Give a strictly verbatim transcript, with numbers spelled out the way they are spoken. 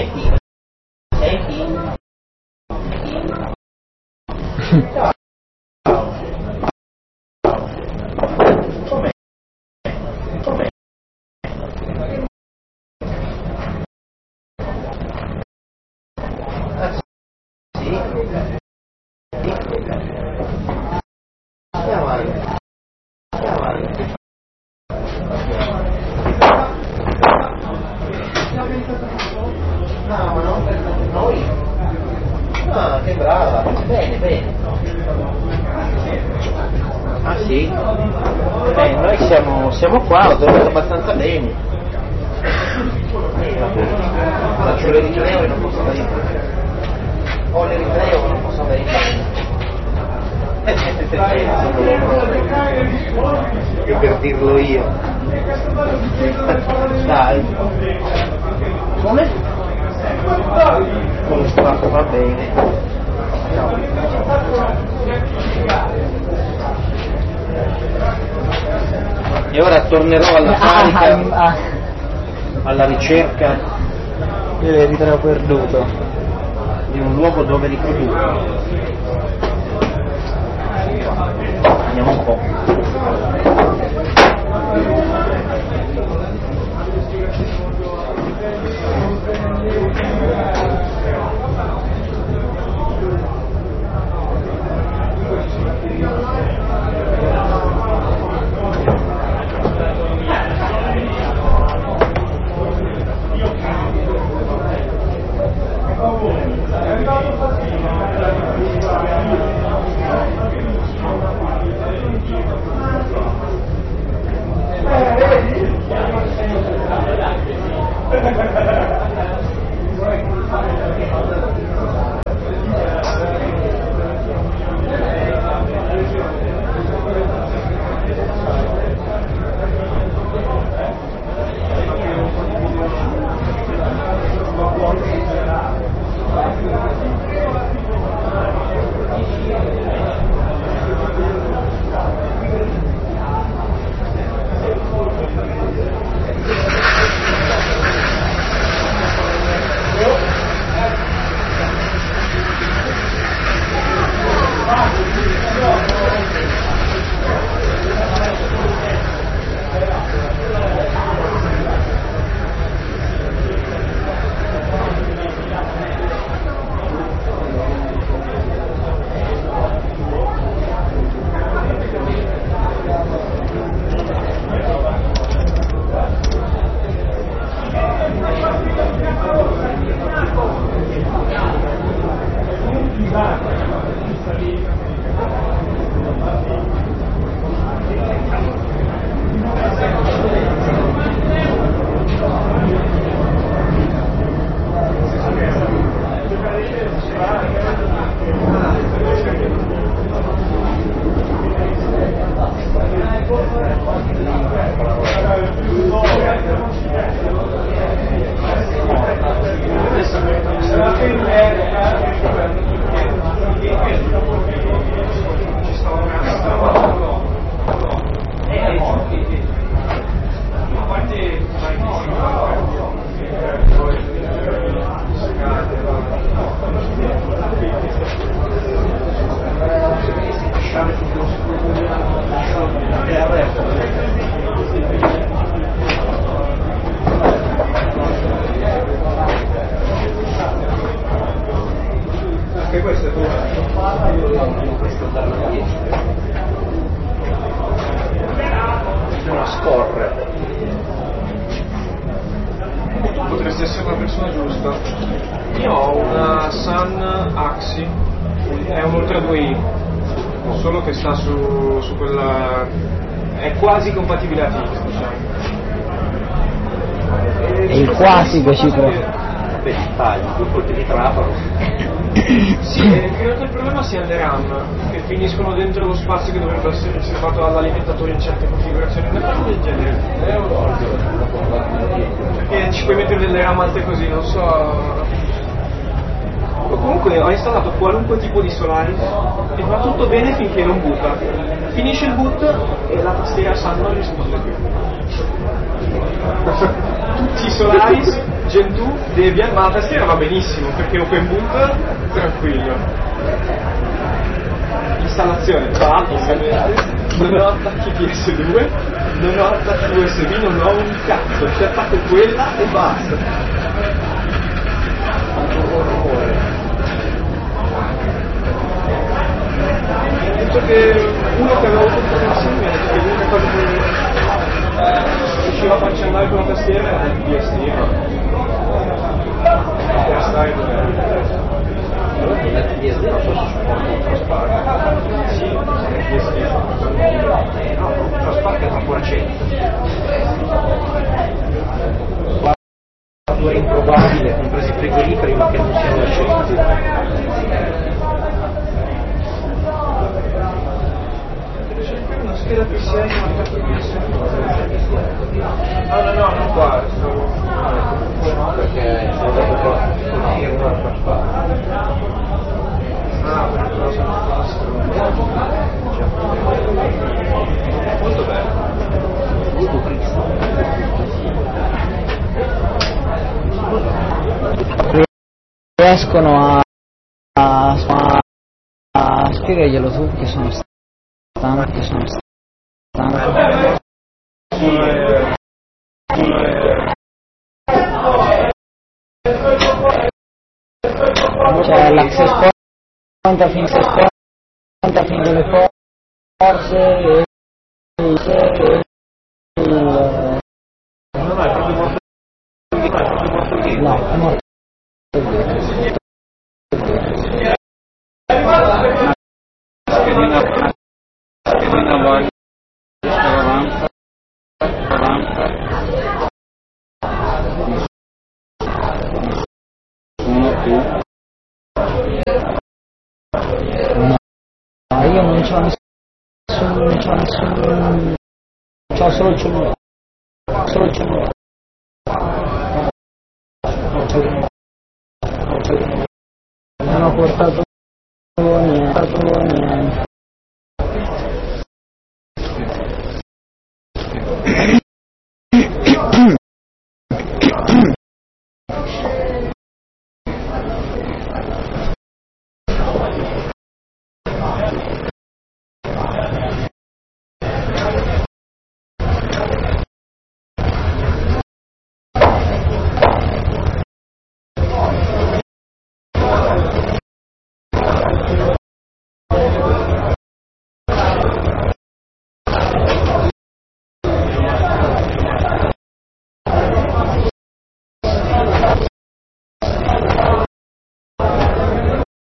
Senti, senti. Ciao. Com'è? Com'è? Ah, sì? Andiamo avanti. Andiamo avanti. No, ma non per noi. Ah, che brava. Bene, bene. Ah sì? Eh, noi siamo, siamo qua, ho dormito abbastanza bene. Eh, vabbè. Ora c'ho l'eritreo e non posso andare in bagno. Ho l'eritreo e non posso andare in bagno. Che per dirlo io. Dai. Come? Con lo spazio va bene. E ora tornerò alla fabbrica, alla ricerca dell'eritreo perduto, di un luogo dove riprodurlo. Andiamo un po'. Quasi che ci trovo. Beh, tagli, due colpi di trapano. Sì, credo che il problema sia le RAM, che finiscono dentro lo spazio che dovrebbe essere riservato all'alimentatore in certe configurazioni. Una cosa del genere. Perché ci puoi mettere delle RAM alte così, non so. O comunque ho installato qualunque tipo di Solaris e va tutto bene finché non butta. Finisce il boot e la tastiera Sun non risponde più. Tutti i Solaris Gentoo, Debian, ma la tastiera va benissimo perché open boot tranquillo. Installazione va, ovviamente, non ho attacchi P S due, non ho attacchi U S B, non ho un cazzo, ci attacco quella e basta. Penso che uno che aveva avuto un problema simile mi ha detto che l'unica cosa che riusciva a farci andare con la tastiera era il P S D, ma per stare dove il P S D non so se supporta un Traspark. sì, il P S D No, un Traspark è troppo recente. È improbabile, compresi i frigoriferi, ma che non siano recenti. una scheda P C I non ho fatto P S no no no non qua stavo No, perché sono dato con la firma del Traspark. ah perché lo sono molto bello Gesù Cristo. Riescono a, a, a, a spiegarglielo tu che sono stanco, che sono stanco. C'è l'access point, finché conta finché le forze e il No, no, è proprio morto. no, è morto. Schedina schedina avanti avanza avanza uno più No, io non c'ho nessun, non c'ho nessun, c'ho solo il cellulare, solo il cellulare. Non ho portato